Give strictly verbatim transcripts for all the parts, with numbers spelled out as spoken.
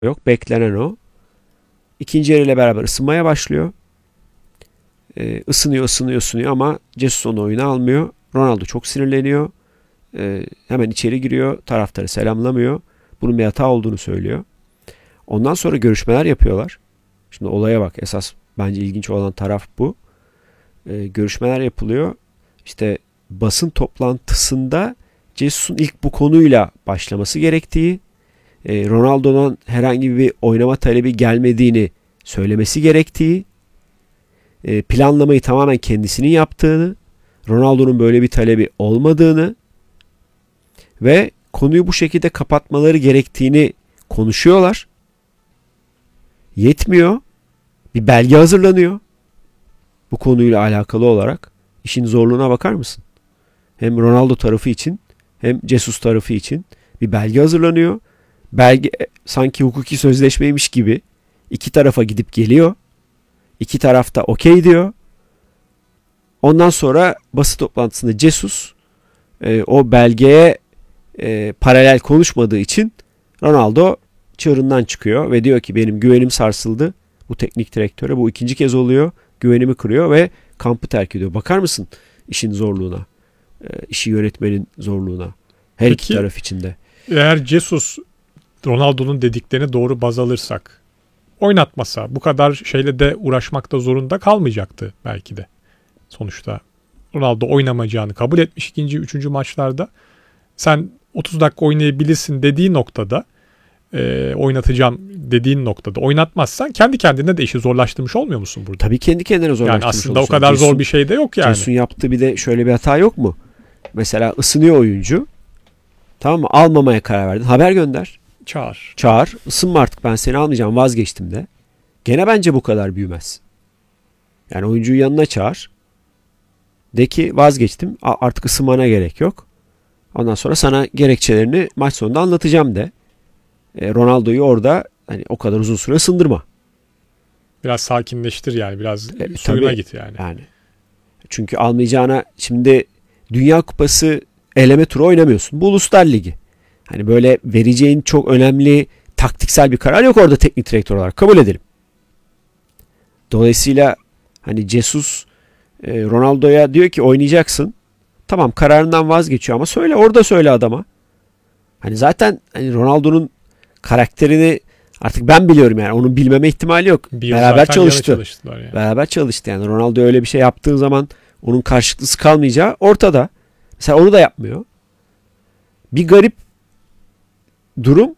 yok. Beklenen o. İkinci yarıyla beraber ısınmaya başlıyor. Ee, ısınıyor, ısınıyor, ısınıyor ama Jesus onu oyuna almıyor. Ronaldo çok sinirleniyor. Ee, hemen içeri giriyor. Taraftarı selamlamıyor. Bunun bir hata olduğunu söylüyor. Ondan sonra görüşmeler yapıyorlar. Şimdi olaya bak. Esas bence ilginç olan taraf bu. Ee, görüşmeler yapılıyor. İşte basın toplantısında Jesus'un ilk bu konuyla başlaması gerektiği, e, Ronaldo'dan herhangi bir oynama talebi gelmediğini söylemesi gerektiği, e, planlamayı tamamen kendisinin yaptığını, Ronaldo'nun böyle bir talebi olmadığını ve konuyu bu şekilde kapatmaları gerektiğini konuşuyorlar. Yetmiyor. Bir belge hazırlanıyor. Bu konuyla alakalı olarak. İşin zorluğuna bakar mısın? Hem Ronaldo tarafı için hem Jesus tarafı için bir belge hazırlanıyor. Belge sanki hukuki sözleşmeymiş gibi iki tarafa gidip geliyor. İki taraf da okey diyor. Ondan sonra basın toplantısında Jesus e, o belgeye e, paralel konuşmadığı için Ronaldo çığırından çıkıyor ve diyor ki benim güvenim sarsıldı bu teknik direktöre. Bu ikinci kez oluyor. Güvenimi kırıyor ve kampı terk ediyor. Bakar mısın işin zorluğuna? E, işi yönetmenin zorluğuna. Her Peki, iki taraf içinde. Eğer Jesus Ronaldo'nun dediklerini doğru baz alırsak oynatmasa bu kadar şeyle de uğraşmakta zorunda kalmayacaktı belki de. Sonuçta Ronaldo oynamayacağını kabul etmiş ikinci, üçüncü maçlarda. Sen otuz dakika oynayabilirsin dediği noktada e, oynatacağım dediğin noktada oynatmazsan kendi kendine de işi zorlaştırmış olmuyor musun burada? Tabii kendi kendine zorlaştırmış Yani aslında olursun. o kadar Cesun, zor bir şey de yok yani. Cesun yaptığı bir de şöyle bir hata yok mu? Mesela ısınıyor oyuncu. Tamam mı? Almamaya karar verdin. Haber gönder. Çağır. Çağır. Isınma artık, ben seni almayacağım, vazgeçtim de. Gene bence bu kadar büyümez. Yani oyuncuyu yanına çağır. De ki vazgeçtim, artık ısınmana gerek yok. Ondan sonra sana gerekçelerini maç sonunda anlatacağım de. E, Ronaldo'yu orada hani o kadar uzun süre ısındırma. Biraz sakinleştir yani. Biraz E, suyuna tabii, git yani. yani. Çünkü almayacağına, şimdi Dünya Kupası eleme turu oynamıyorsun. Bu Uluslar Ligi. Hani böyle vereceğin çok önemli taktiksel bir karar yok orada teknik direktör olarak. Kabul edelim. Dolayısıyla hani Jesus e, Ronaldo'ya diyor ki oynayacaksın. Tamam, kararından vazgeçiyor ama söyle, orada söyle adama. Hani zaten hani Ronaldo'nun karakterini artık ben biliyorum yani. Onun bilmeme ihtimali yok. Bir Beraber çalıştı. Yani. Beraber çalıştı yani. Ronaldo öyle bir şey yaptığı zaman onun karşılıklısı kalmayacağı ortada. Mesela onu da yapmıyor. Bir garip durum.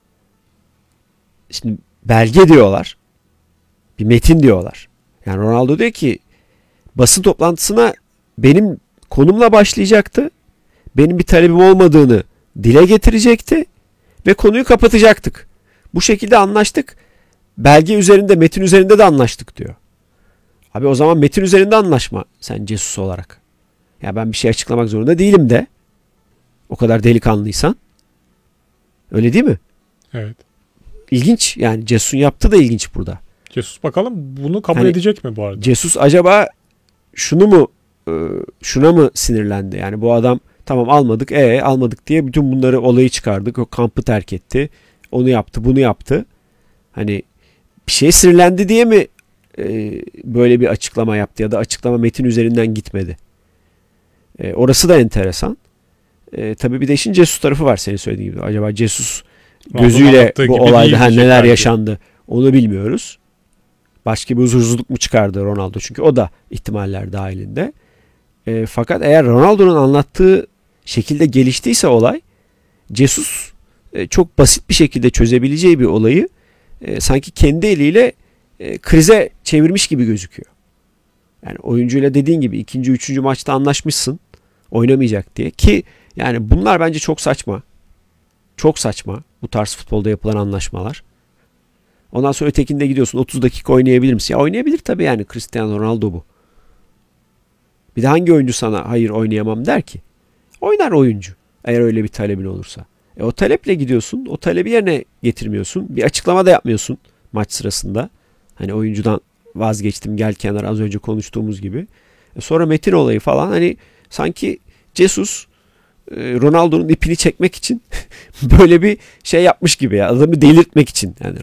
Şimdi belge diyorlar. Bir metin diyorlar. Yani Ronaldo diyor ki basın toplantısına benim konumla başlayacaktı. Benim bir talebim olmadığını dile getirecekti ve konuyu kapatacaktık. Bu şekilde anlaştık. Belge üzerinde, metin üzerinde de anlaştık diyor. Abi o zaman metin üzerinde anlaşma sen Jesus olarak. Ya ben bir şey açıklamak zorunda değilim de. O kadar delikanlıysan. Öyle değil mi? Evet. İlginç yani, Jesus'un yaptığı da ilginç burada. Jesus bakalım bunu kabul hani, edecek mi bu arada? Jesus acaba şunu mu şuna mı sinirlendi? Yani bu adam tamam almadık e almadık diye bütün bunları, olayı çıkardık. O kampı terk etti. Onu yaptı, bunu yaptı. Hani bir şeye sinirlendi diye mi e, böyle bir açıklama yaptı ya da açıklama metin üzerinden gitmedi? E, orası da enteresan. E, tabii bir de işin Jesus tarafı var senin söylediğin gibi. Acaba Jesus gözüyle bu olayda ha, neler yaşandı onu bilmiyoruz. Başka bir huzursuzluk mu çıkardı Ronaldo? Çünkü o da ihtimaller dahilinde. E, fakat eğer Ronaldo'nun anlattığı şekilde geliştiyse olay, Jesus e, çok basit bir şekilde çözebileceği bir olayı e, sanki kendi eliyle e, krize çevirmiş gibi gözüküyor. Yani oyuncuyla dediğin gibi ikinci, üçüncü maçta anlaşmışsın oynamayacak diye, ki yani bunlar bence çok saçma. Çok saçma bu tarz futbolda yapılan anlaşmalar. Ondan sonra ötekinde gidiyorsun otuz dakika oynayabilir misin? Ya oynayabilir tabii yani, Cristiano Ronaldo bu. Bir de hangi oyuncu sana hayır oynayamam der ki? Oynar oyuncu eğer öyle bir talebin olursa. E o taleple gidiyorsun, o talebi yerine getirmiyorsun. Bir açıklama da yapmıyorsun maç sırasında. Hani oyuncudan vazgeçtim, gel kenara, az önce konuştuğumuz gibi. E sonra metin olayı falan, hani sanki Jesus e, Ronaldo'nun ipini çekmek için böyle bir şey yapmış gibi ya. Adamı delirtmek için. Yani